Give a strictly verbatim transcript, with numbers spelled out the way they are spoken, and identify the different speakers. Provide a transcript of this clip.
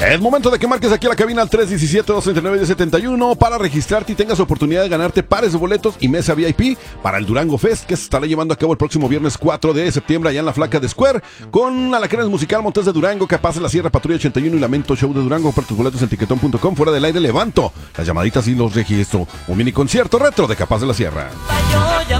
Speaker 1: Es momento de que marques aquí a la cabina al tres uno siete, dos nueve, uno cero siete uno para registrarte y tengas oportunidad de ganarte pares de boletos y mesa V I P para el Durango Fest, que se estará llevando a cabo el próximo viernes cuatro de septiembre allá en la Flaca de Square, con Alacranes Musical, Montes de Durango, Capaz de la Sierra, Patrulla ochenta y uno y Lamento Show de Durango. Para tus boletos en tiquetón punto com. Fuera del aire levanto las llamaditas y los registro. Un mini concierto retro de Capaz de la Sierra.